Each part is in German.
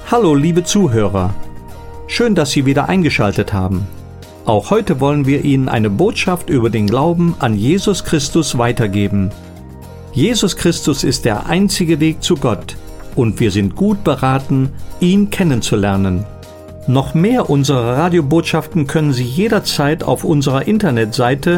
Hallo liebe Zuhörer, schön, dass Sie wieder eingeschaltet haben. Auch heute wollen wir Ihnen eine Botschaft über den Glauben an Jesus Christus weitergeben. Jesus Christus ist der einzige Weg zu Gott und wir sind gut beraten, ihn kennenzulernen. Noch mehr unserer Radiobotschaften können Sie jederzeit auf unserer Internetseite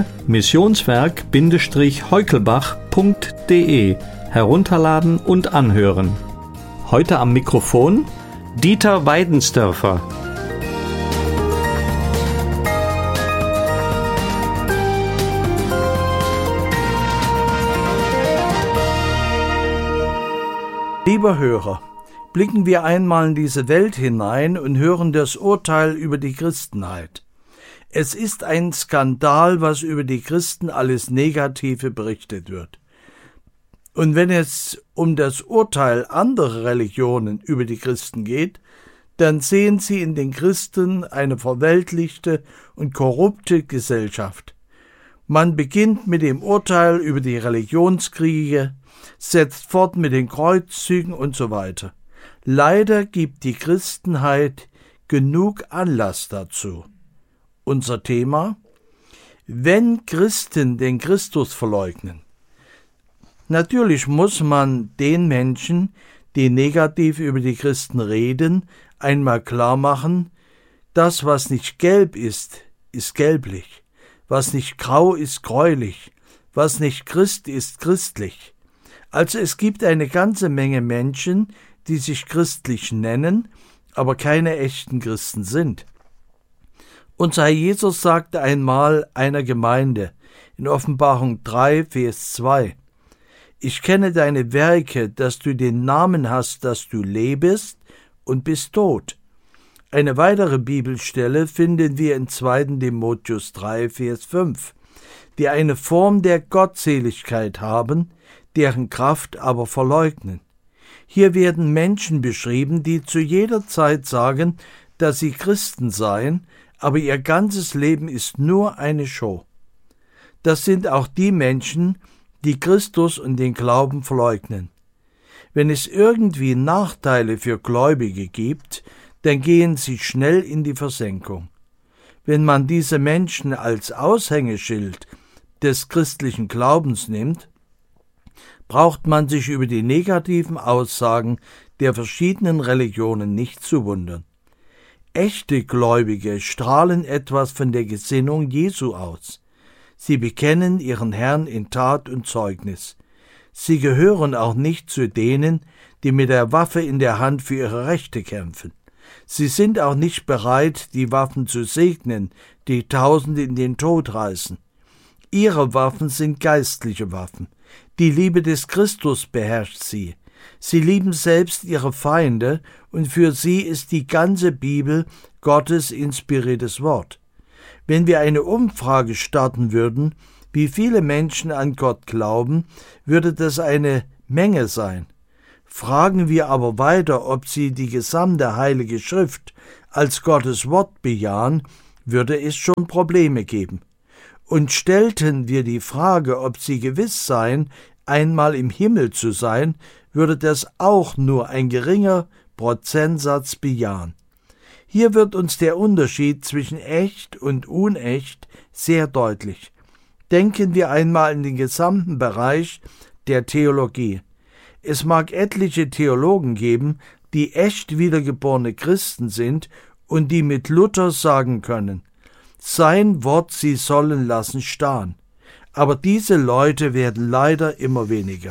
missionswerk-heukelbach.de herunterladen und anhören. Heute am Mikrofon Dieter Weidensdörfer. Lieber Hörer, blicken wir einmal in diese Welt hinein und hören das Urteil über die Christenheit. Es ist ein Skandal, was über die Christen alles Negative berichtet wird. Und wenn es um das Urteil anderer Religionen über die Christen geht, dann sehen sie in den Christen eine verweltlichte und korrupte Gesellschaft. Man beginnt mit dem Urteil über die Religionskriege, setzt fort mit den Kreuzzügen und so weiter. Leider gibt die Christenheit genug Anlass dazu. Unser Thema: Wenn Christen den Christus verleugnen. Natürlich muss man den Menschen, die negativ über die Christen reden, einmal klar machen, das, was nicht gelb ist, ist gelblich, was nicht grau ist, gräulich, was nicht Christ ist, christlich. Also es gibt eine ganze Menge Menschen, die sich christlich nennen, aber keine echten Christen sind. Unser Herr Jesus sagte einmal einer Gemeinde in Offenbarung 3, Vers 2, Ich kenne deine Werke, dass du den Namen hast, dass du lebest und bist tot. Eine weitere Bibelstelle finden wir in 2. Timotheus 3, Vers 5, die eine Form der Gottseligkeit haben, deren Kraft aber verleugnen. Hier werden Menschen beschrieben, die zu jeder Zeit sagen, dass sie Christen seien, aber ihr ganzes Leben ist nur eine Show. Das sind auch die Menschen, die Christus und den Glauben verleugnen. Wenn es irgendwie Nachteile für Gläubige gibt, dann gehen sie schnell in die Versenkung. Wenn man diese Menschen als Aushängeschild des christlichen Glaubens nimmt, braucht man sich über die negativen Aussagen der verschiedenen Religionen nicht zu wundern. Echte Gläubige strahlen etwas von der Gesinnung Jesu aus. Sie bekennen ihren Herrn in Tat und Zeugnis. Sie gehören auch nicht zu denen, die mit der Waffe in der Hand für ihre Rechte kämpfen. Sie sind auch nicht bereit, die Waffen zu segnen, die Tausende in den Tod reißen. Ihre Waffen sind geistliche Waffen. Die Liebe des Christus beherrscht sie. Sie lieben selbst ihre Feinde, und für sie ist die ganze Bibel Gottes inspiriertes Wort. Wenn wir eine Umfrage starten würden, wie viele Menschen an Gott glauben, würde das eine Menge sein. Fragen wir aber weiter, ob sie die gesamte Heilige Schrift als Gottes Wort bejahen, würde es schon Probleme geben. Und stellten wir die Frage, ob sie gewiss seien, einmal im Himmel zu sein, würde das auch nur ein geringer Prozentsatz bejahen. Hier wird uns der Unterschied zwischen echt und unecht sehr deutlich. Denken wir einmal in den gesamten Bereich der Theologie. Es mag etliche Theologen geben, die echt wiedergeborene Christen sind und die mit Luther sagen können, sein Wort sie sollen lassen stehen. Aber diese Leute werden leider immer weniger.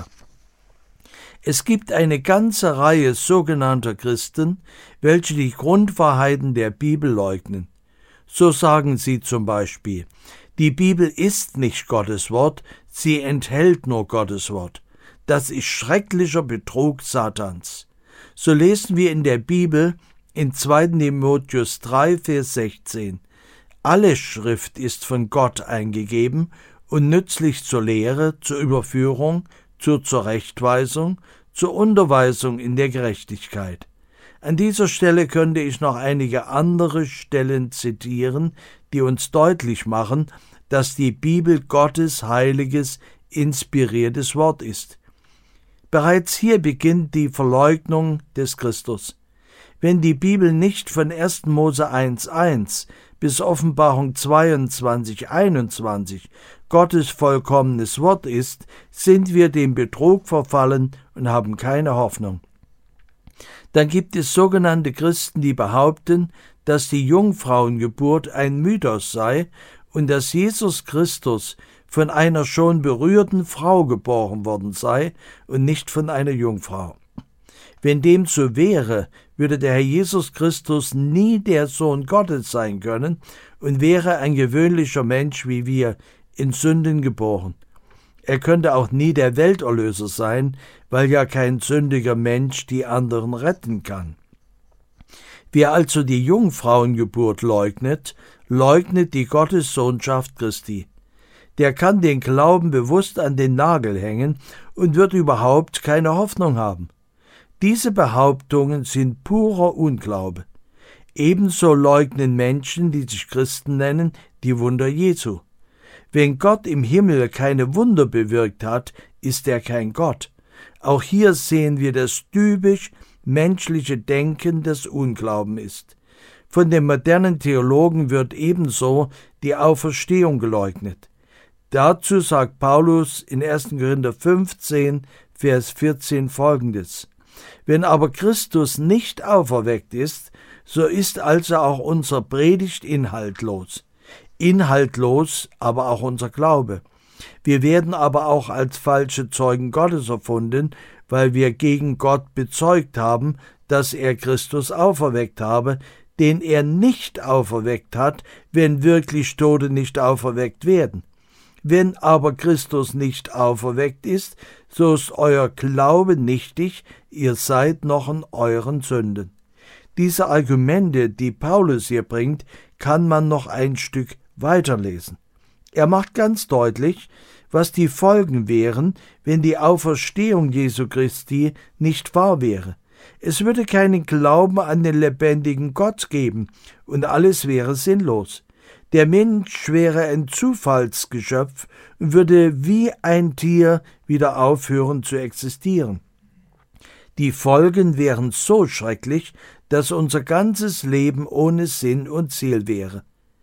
Es gibt eine ganze Reihe sogenannter Christen, welche die Grundwahrheiten der Bibel leugnen. So sagen sie zum Beispiel, die Bibel ist nicht Gottes Wort, sie enthält nur Gottes Wort. Das ist schrecklicher Betrug Satans. So lesen wir in der Bibel in 2. Timotheus 3, Vers 16, Alle Schrift ist von Gott eingegeben und nützlich zur Lehre, zur Überführung, zur Zurechtweisung, zur Unterweisung in der Gerechtigkeit. An dieser Stelle könnte ich noch einige andere Stellen zitieren, die uns deutlich machen, dass die Bibel Gottes heiliges, inspiriertes Wort ist. Bereits hier beginnt die Verleugnung des Christus. Wenn die Bibel nicht von 1. Mose 1,1 bis Offenbarung 22,21 Gottes vollkommenes Wort ist, sind wir dem Betrug verfallen und haben keine Hoffnung. Dann gibt es sogenannte Christen, die behaupten, dass die Jungfrauengeburt ein Mythos sei und dass Jesus Christus von einer schon berührten Frau geboren worden sei und nicht von einer Jungfrau. Wenn dem so wäre, würde der Herr Jesus Christus nie der Sohn Gottes sein können und wäre ein gewöhnlicher Mensch wie wir, in Sünden geboren. Er könnte auch nie der Welterlöser sein, weil ja kein sündiger Mensch die anderen retten kann. Wer also die Jungfrauengeburt leugnet, leugnet die Gottessohnschaft Christi. Der kann den Glauben bewusst an den Nagel hängen und wird überhaupt keine Hoffnung haben. Diese Behauptungen sind purer Unglaube. Ebenso leugnen Menschen, die sich Christen nennen, die Wunder Jesu. Wenn Gott im Himmel keine Wunder bewirkt hat, ist er kein Gott. Auch hier sehen wir das typisch menschliche Denken, das Unglauben ist. Von den modernen Theologen wird ebenso die Auferstehung geleugnet. Dazu sagt Paulus in 1. Korinther 15, Vers 14 folgendes: Wenn aber Christus nicht auferweckt ist, so ist also auch unser Predigt inhaltlos. Inhaltlos aber auch unser Glaube. Wir werden aber auch als falsche Zeugen Gottes erfunden, weil wir gegen Gott bezeugt haben, dass er Christus auferweckt habe, den er nicht auferweckt hat, wenn wirklich Tote nicht auferweckt werden. Wenn aber Christus nicht auferweckt ist, so ist euer Glaube nichtig, ihr seid noch in euren Sünden. Diese Argumente, die Paulus hier bringt, kann man noch ein Stück weiterlesen. Er macht ganz deutlich, was die Folgen wären, wenn die Auferstehung Jesu Christi nicht wahr wäre. Es würde keinen Glauben an den lebendigen Gott geben und alles wäre sinnlos. Der Mensch wäre ein Zufallsgeschöpf und würde wie ein Tier wieder aufhören zu existieren. Die Folgen wären so schrecklich, dass unser ganzes Leben ohne Sinn und Ziel wäre.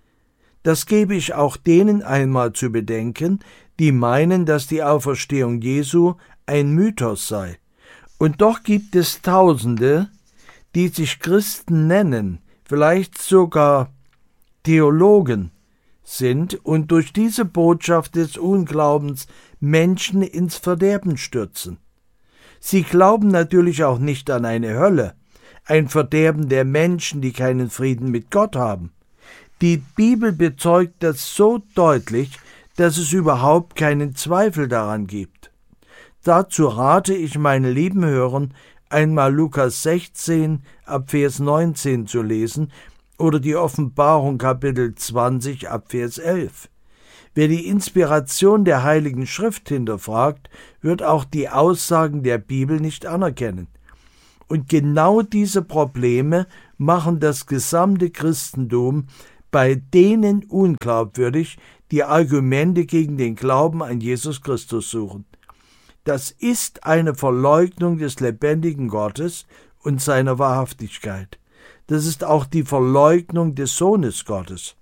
Das gebe ich auch denen einmal zu bedenken, die meinen, dass die Auferstehung Jesu ein Mythos sei. Und doch gibt es Tausende, die sich Christen nennen, vielleicht sogar Theologen sind und durch diese Botschaft des Unglaubens Menschen ins Verderben stürzen. Sie glauben natürlich auch nicht an eine Hölle, ein Verderben der Menschen, die keinen Frieden mit Gott haben. Die Bibel bezeugt das so deutlich, dass es überhaupt keinen Zweifel daran gibt. Dazu rate ich meinen lieben Hörern, einmal Lukas 16 ab Vers 19 zu lesen oder die Offenbarung Kapitel 20 ab Vers 11. Wer die Inspiration der Heiligen Schrift hinterfragt, wird auch die Aussagen der Bibel nicht anerkennen. Und genau diese Probleme machen das gesamte Christentum bei denen unglaubwürdig, die Argumente gegen den Glauben an Jesus Christus suchen. Das ist eine Verleugnung des lebendigen Gottes und seiner Wahrhaftigkeit. Das ist auch die Verleugnung des Sohnes Gottes.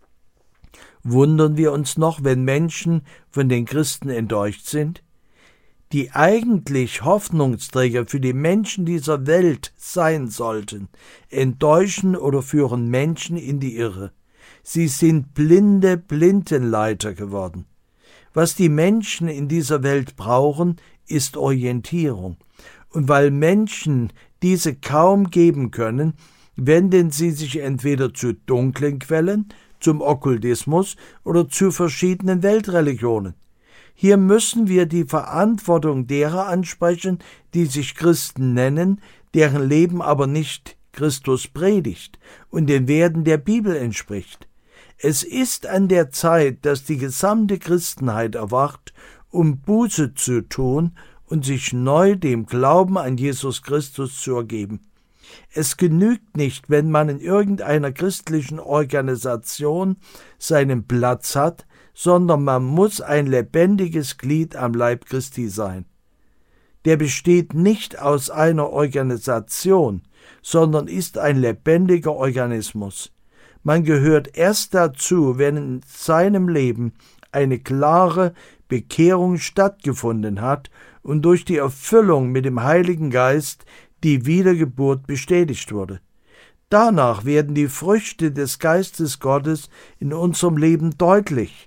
Wundern wir uns noch, wenn Menschen von den Christen enttäuscht sind? Die eigentlich Hoffnungsträger für die Menschen dieser Welt sein sollten, enttäuschen oder führen Menschen in die Irre. Sie sind blinde Blindenleiter geworden. Was die Menschen in dieser Welt brauchen, ist Orientierung. Und weil Menschen diese kaum geben können, wenden sie sich entweder zu dunklen Quellen, zum Okkultismus oder zu verschiedenen Weltreligionen. Hier müssen wir die Verantwortung derer ansprechen, die sich Christen nennen, deren Leben aber nicht Christus predigt und den Werten der Bibel entspricht. Es ist an der Zeit, dass die gesamte Christenheit erwacht, um Buße zu tun und sich neu dem Glauben an Jesus Christus zu ergeben. Es genügt nicht, wenn man in irgendeiner christlichen Organisation seinen Platz hat, sondern man muss ein lebendiges Glied am Leib Christi sein. der besteht nicht aus einer Organisation, sondern ist ein lebendiger Organismus. Man gehört erst dazu, wenn in seinem Leben eine klare Bekehrung stattgefunden hat und durch die Erfüllung mit dem Heiligen Geist die Wiedergeburt bestätigt wurde. Danach werden die Früchte des Geistes Gottes in unserem Leben deutlich.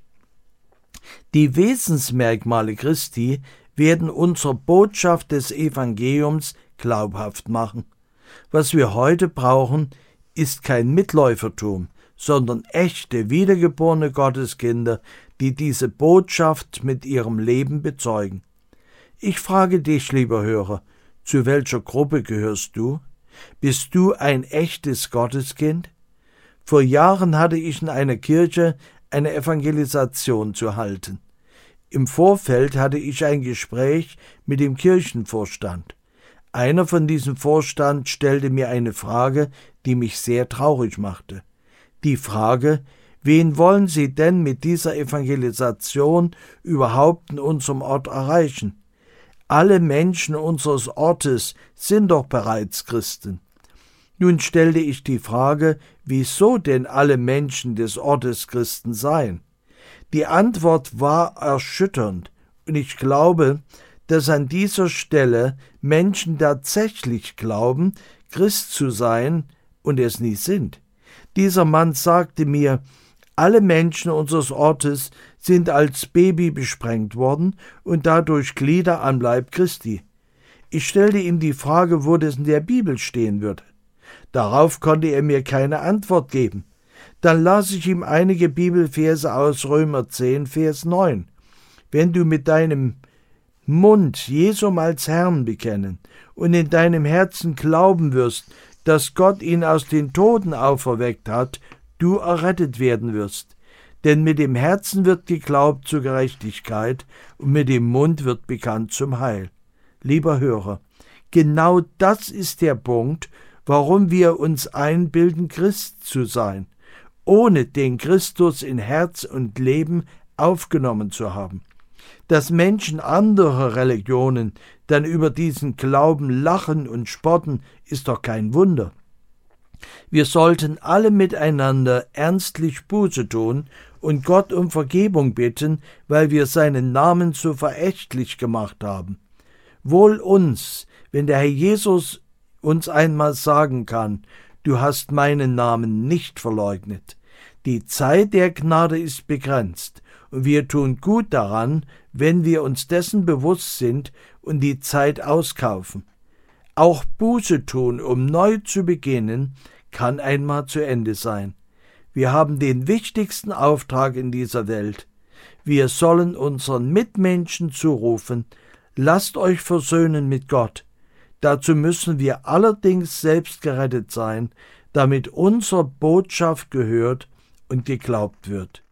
Die Wesensmerkmale Christi werden unserer Botschaft des Evangeliums glaubhaft machen. Was wir heute brauchen, ist kein Mitläufertum, sondern echte, wiedergeborene Gotteskinder, die diese Botschaft mit ihrem Leben bezeugen. Ich frage dich, lieber Hörer, zu welcher Gruppe gehörst du? Bist du ein echtes Gotteskind? Vor Jahren hatte ich in einer Kirche eine Evangelisation zu halten. Im Vorfeld hatte ich ein Gespräch mit dem Kirchenvorstand. Einer von diesem Vorstand stellte mir eine Frage, die mich sehr traurig machte. Die Frage: Wen wollen Sie denn mit dieser Evangelisation überhaupt in unserem Ort erreichen? Alle Menschen unseres Ortes sind doch bereits Christen. Nun stellte ich die Frage, wieso denn alle Menschen des Ortes Christen seien? Die Antwort war erschütternd, und ich glaube, dass an dieser Stelle Menschen tatsächlich glauben, Christ zu sein und es nie sind. Dieser Mann sagte mir, alle Menschen unseres Ortes sind als Baby besprengt worden und dadurch Glieder am Leib Christi. Ich stellte ihm die Frage, wo das in der Bibel stehen würde. Darauf konnte er mir keine Antwort geben. Dann las ich ihm einige Bibelverse aus Römer 10, Vers 9. Wenn du mit deinem Mund Jesum als Herrn bekennen und in deinem Herzen glauben wirst, dass Gott ihn aus den Toten auferweckt hat, du errettet werden wirst. Denn mit dem Herzen wird geglaubt zur Gerechtigkeit und mit dem Mund wird bekannt zum Heil. Lieber Hörer, genau das ist der Punkt, warum wir uns einbilden, Christ zu sein, ohne den Christus in Herz und Leben aufgenommen zu haben. Dass Menschen anderer Religionen dann über diesen Glauben lachen und spotten, ist doch kein Wunder. Wir sollten alle miteinander ernstlich Buße tun und Gott um Vergebung bitten, weil wir seinen Namen so verächtlich gemacht haben. Wohl uns, wenn der Herr Jesus uns einmal sagen kann, du hast meinen Namen nicht verleugnet. Die Zeit der Gnade ist begrenzt, und wir tun gut daran, wenn wir uns dessen bewusst sind und die Zeit auskaufen. Auch Buße tun, um neu zu beginnen, kann einmal zu Ende sein. Wir haben den wichtigsten Auftrag in dieser Welt. Wir sollen unseren Mitmenschen zurufen, lasst euch versöhnen mit Gott. Dazu müssen wir allerdings selbst gerettet sein, damit unsere Botschaft gehört und geglaubt wird.